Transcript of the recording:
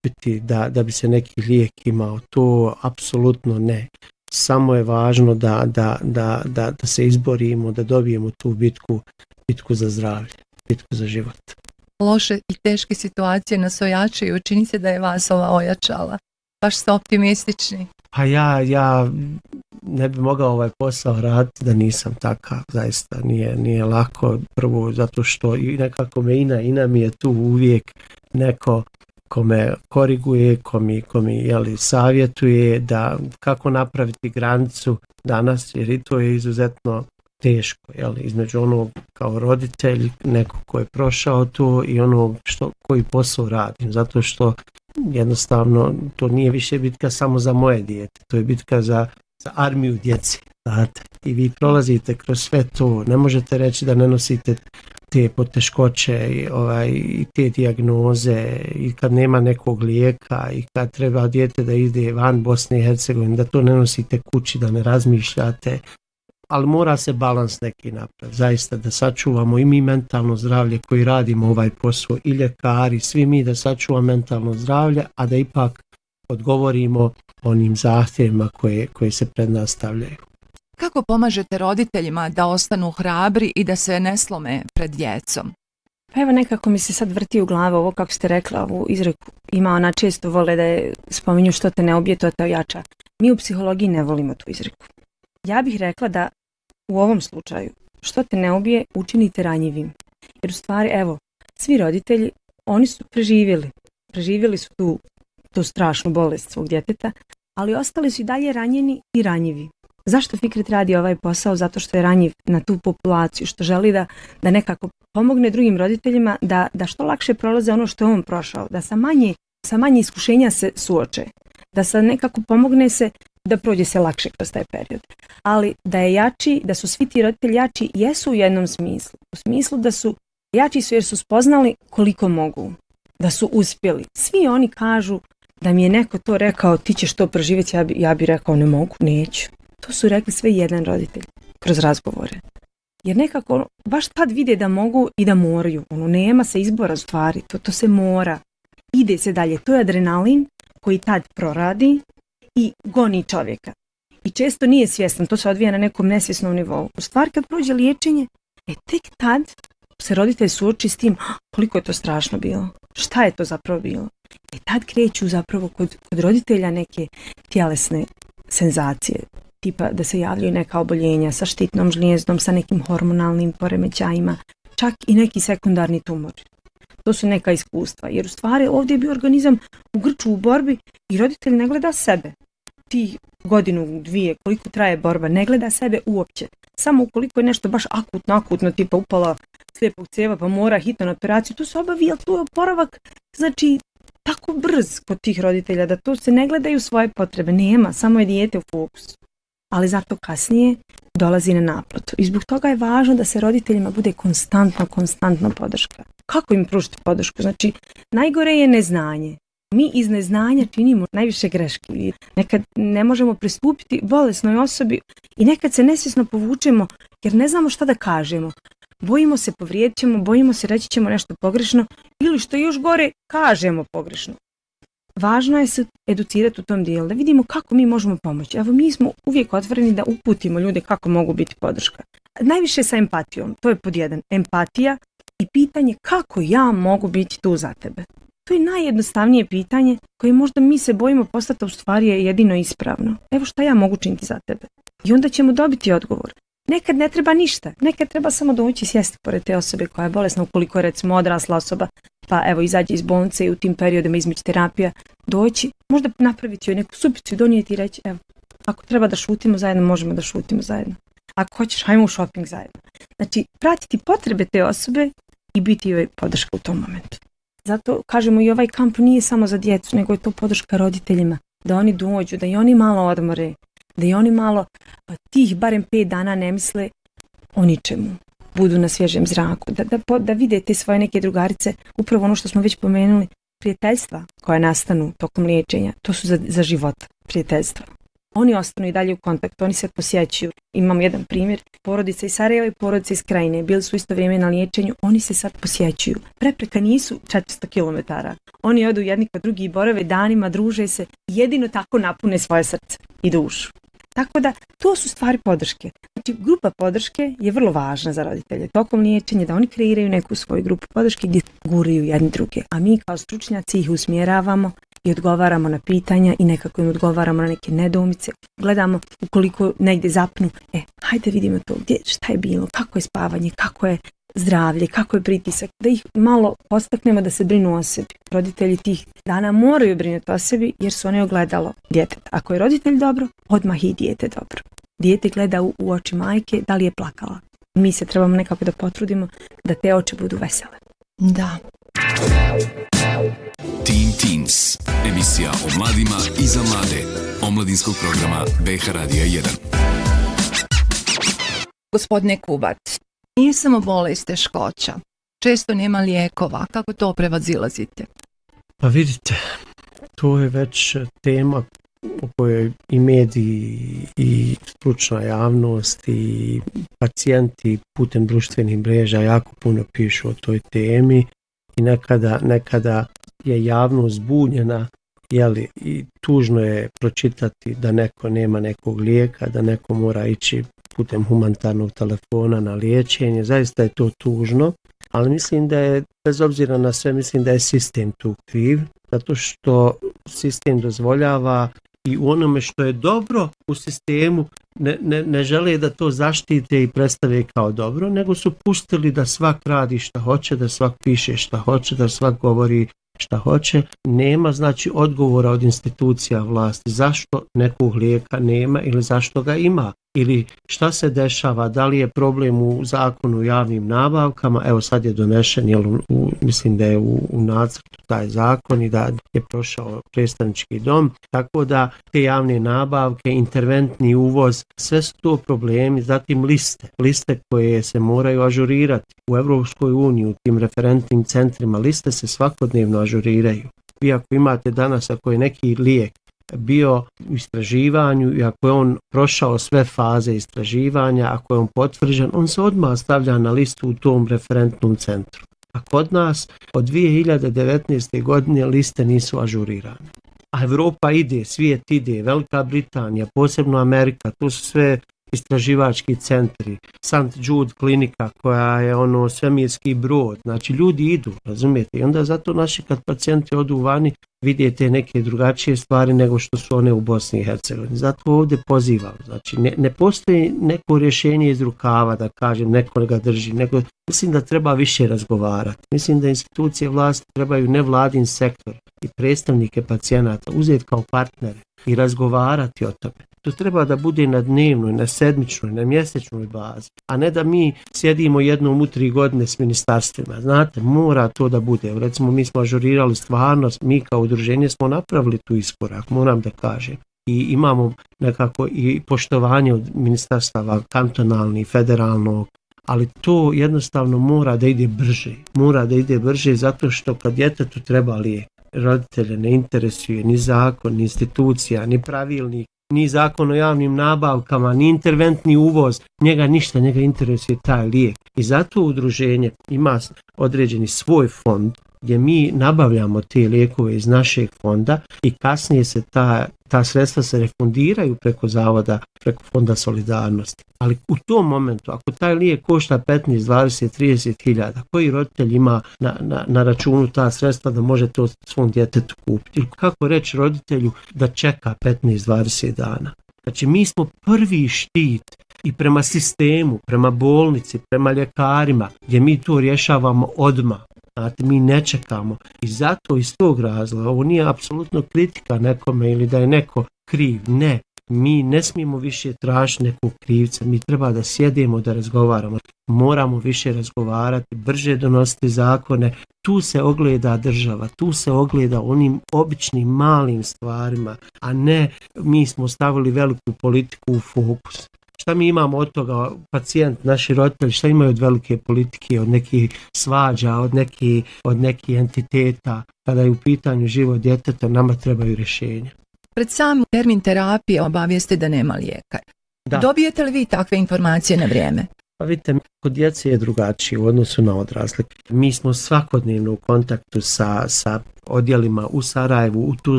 kupiti da bi se neki lijek imao. To apsolutno ne. Samo je važno da se izborimo, da dobijemo tu bitku za zdravlje, bitku za život. Loše i teške situacije nas ojačaju. Čini se da je vas ova ojačala. Baš ste optimistični. Pa ja ne bi mogao ovaj posao raditi da nisam takav. Zaista nije lako. Prvo zato što i nekako me Ina mi je tu uvijek neko ko me koriguje, ko mi savjetuje da kako napraviti granicu danas, jer i to je izuzetno teško, između onog kao roditelj, neko ko je prošao to i onog koji posao radim, zato što jednostavno to nije više bitka samo za moje dijete, to je bitka za armiju djece, znate, i vi prolazite kroz sve to, ne možete reći da ne nosite te poteškoće i te dijagnoze i kad nema nekog lijeka i kad treba dijete da ide van Bosne i Hercegovine, da to ne nosite kući, da ne razmišljate, ali mora se balans neki napraviti, zaista da sačuvamo i mi mentalno zdravlje koji radimo ovaj posao i ljekari, svi mi da sačuvamo mentalno zdravlje, a da ipak odgovorimo onim zahtjevima koje se pred nas stavljaju. Kako pomažete roditeljima da ostanu hrabri i da se ne slome pred djecom? Pa evo nekako mi se sad vrti u glavu ovo kako ste rekla, ovu izreku. Ima ona često vole da je spominju što te ne ubije, to te ojača. Mi u psihologiji ne volimo tu izreku. Ja bih rekla da u ovom slučaju što te ne ubije učinite ranjivim. Jer u stvari evo, svi roditelji, oni su preživjeli su tu strašnu bolest svog djeteta, ali ostali su i dalje ranjeni i ranjivi. Zašto Fikret radi ovaj posao? Zato što je ranjiv na tu populaciju, što želi da nekako pomogne drugim roditeljima da što lakše prolaze ono što je on prošao, da sa manje iskušenja se suoče, da se nekako pomogne se da prođe se lakše kroz taj period. Ali da je jači, da su svi ti roditelji jači, jesu u jednom smislu. U smislu da su jači su jer su spoznali koliko mogu, da su uspjeli. Svi oni kažu da mi je neko to rekao, ti ćeš to proživjeti, ja bi rekao ne mogu, neću. To su rekli sve jedan roditelj kroz razgovore. Jer nekako baš tad vide da mogu i da moraju. Nema se izbora stvari, to se mora. Ide se dalje. To je adrenalin koji tad proradi i goni čovjeka. I često nije svjestan, to se odvija na nekom nesvjesnom nivou. U stvari kad prođe liječenje, tek tad se roditelj suoči s tim koliko je to strašno bilo. Šta je to zapravo bilo? Tad kreću zapravo kod roditelja neke tjelesne senzacije. Tipa da se javljaju neka oboljenja sa štitnom žlijezdom, sa nekim hormonalnim poremećajima, čak i neki sekundarni tumori. To su neka iskustva, jer u stvari ovdje je bio organizam u grču u borbi i roditelj ne gleda sebe. Ti godinu, dvije, koliko traje borba, ne gleda sebe uopće. Samo ukoliko je nešto baš akutno, tipa upala slijepog crijeva pa mora hitno na operaciju, to se obavi, ali tu je oporavak, znači tako brz kod tih roditelja da to se ne gledaju svoje potrebe, nema, samo je dijete u fokusu. Ali zato kasnije dolazi na naplatu. I zbog toga je važno da se roditeljima bude konstantna podrška. Kako im pružiti podršku? Znači, najgore je neznanje. Mi iz neznanja činimo najviše greške. Nekad ne možemo pristupiti bolesnoj osobi i nekad se nesvjesno povučemo jer ne znamo šta da kažemo. Bojimo se, povrijedit ćemo, bojimo se, reći ćemo nešto pogrešno ili što još gore, kažemo pogrešno. Važno je se educirati u tom dijelu, da vidimo kako mi možemo pomoći. Evo, mi smo uvijek otvoreni da uputimo ljude kako mogu biti podrška. Najviše sa empatijom, to je pod jedan. Empatija i pitanje kako ja mogu biti tu za tebe. To je najjednostavnije pitanje koje možda mi se bojimo postati, u stvari je jedino ispravno. Evo šta ja mogu činiti za tebe. I onda ćemo dobiti odgovor. Nekad ne treba ništa, nekad treba samo doći sjesti pored te osobe koja je bolesna, ukoliko je recimo odrasla osoba, pa evo izađe iz bolnice i u tim periodima između terapija doći, možda napraviti joj neku supicu i donijeti i reći, evo, ako treba da šutimo zajedno, možemo da šutimo zajedno. Ako hoćeš, hajmo u shopping zajedno. Znači, pratiti potrebe te osobe i biti joj podrška u tom momentu. Zato, kažemo, i ovaj kamp nije samo za djecu, nego je to podrška roditeljima, da oni dođu, da i oni malo odmore, da i oni malo tih barem 5 dana ne misle o ničemu, budu na svježem zraku, da vide te svoje neke drugarice, upravo ono što smo već pomenuli, prijateljstva koja nastanu tokom liječenja, to su za život prijateljstva. oni ostanu i dalje u kontaktu, oni se posjećuju. Imam jedan primjer, porodica iz Sarajeva i porodica iz Krajine, bili su isto vrijeme na liječenju, oni se sad posjećuju. Prepreka nisu 400 km. Oni odu jedni kod drugi i borave danima, druže se, jedino tako napune svoje srce i dušu. Tako da, to su stvari podrške. Znači, grupa podrške je vrlo važna za roditelje. Tokom liječenja da oni kreiraju neku svoju grupu podrške gdje guraju jedni druge. A mi kao stručnjaci ih usmjeravamo i odgovaramo na pitanja i nekako im odgovaramo na neke nedoumice. Gledamo ukoliko negdje zapnu, hajde vidimo to, šta je bilo, kako je spavanje, kako je zdravlje, kako je pritisak, da ih malo postaknemo da se brinu o sebi. Roditelji tih dana moraju brinuti o sebi jer su one ogledalo djeteta. Ako je roditelj dobro, odmah i dijete dobro. Dijete gleda u oči majke da li je plakala. Mi se trebamo nekako da potrudimo da te oči budu vesele. Da. Teen Teens, emisija o mladima i za mlade, omladinskog programa BH Radija 1. Gospodine Kubat, nije samo bolest teškoća, često nema lijekova, kako to prevazilazite? Pa vidite, to je već tema o kojoj i mediji i stručna javnost i pacijenti putem društvenih mreža jako puno pišu o toj temi i nekada je javnost zbunjena, i tužno je pročitati da neko nema nekog lijeka, da neko mora ići putem humanitarnog telefona na liječenje. Zaista je to tužno, ali mislim da je, bez obzira na sve, mislim da je sistem tu kriv, zato što sistem dozvoljava i u onome što je dobro u sistemu ne žele da to zaštite i predstave kao dobro, nego su pustili da svak radi šta hoće, da svak piše šta hoće, da svak govori šta hoće. Nema znači odgovora od institucija vlasti zašto nekog lijeka nema ili zašto ga ima. Ili šta se dešava, da li je problem u zakonu o javnim nabavkama, evo sad je donešen, mislim da je u nacrtu taj zakon i da je prošao predstavnički dom, tako da te javne nabavke, interventni uvoz, sve su to problemi, zatim liste koje se moraju ažurirati u Europskoj uniji, u tim referentnim centrima, liste se svakodnevno ažuriraju. Vi ako imate danas, ako je neki lijek bio u istraživanju i ako je on prošao sve faze istraživanja, ako je on potvrđen, on se odmah stavlja na listu u tom referentnom centru. A kod nas od 2019. godine liste nisu ažurirane. A Europa ide, svijet ide, Velika Britanija, posebno Amerika, to su sve istraživački centri, St. Jude klinika koja je svemirski brod, znači ljudi idu, razumijete, i onda zato naši kad pacijenti odu vani vidite neke drugačije stvari nego što su one u Bosni i Hercegovini. Zato ovdje pozivam, znači ne postoji neko rješenje iz rukava da kažem neko ga drži, nego mislim da treba više razgovarati. Mislim da institucije vlasti trebaju nevladin sektor i predstavnike pacijenata uzeti kao partnere i razgovarati o tome. To treba da bude na dnevnoj, na sedmičnoj, na mjesečnoj bazi, a ne da mi sjedimo jednom u 3 godine s ministarstvima. Znate, mora to da bude. Recimo, mi smo ažurirali stvarnost, mi kao udruženje smo napravili tu iskorak, moram da kažem. I imamo nekako i poštovanje od ministarstava kantonalnih, federalnog, ali to jednostavno mora da ide brže. Mora da ide brže zato što kad djetetu treba lijek, roditelje ne interesuje ni zakon, ni institucija, ni pravilnik, ni zakon o javnim nabavkama, ni interventni uvoz, njega interesuje taj lijek. I zato udruženje ima određeni svoj fond gdje mi nabavljamo te lijekove iz našeg fonda i kasnije se ta sredstva se refundiraju preko zavoda, preko fonda solidarnosti. Ali u tom momentu, ako taj lijek košta 15, 20, 30 hiljada, koji roditelj ima na računu ta sredstva da može to svom djetetu kupiti? Ili kako reći roditelju da čeka 15, 20 dana? Znači mi smo prvi štit i prema sistemu, prema bolnici, prema ljekarima, gdje mi to rješavamo odmah. Znate, mi ne čekamo i zato iz tog razloga, ovo nije apsolutno kritika nekome ili da je neko kriv, ne, mi ne smijemo više tražiti nekog krivca, mi treba da sjedimo, da razgovaramo, moramo više razgovarati, brže donositi zakone, tu se ogleda država, tu se ogleda onim običnim malim stvarima, a ne mi smo stavili veliku politiku u fokus. Šta mi imamo od toga, pacijent, naši roditelji, šta imaju od velike politike, od nekih svađa, od nekih entiteta, kada je u pitanju život djeteta, nama trebaju rješenja. pred sam termin terapije obavijeste da nema lijeka. Da. Dobijete li vi takve informacije na vrijeme? Pa vidite, kod djece je drugačije u odnosu na odrasle. Mi smo svakodnevno u kontaktu sa odjelima u Sarajevu, u Tuzli,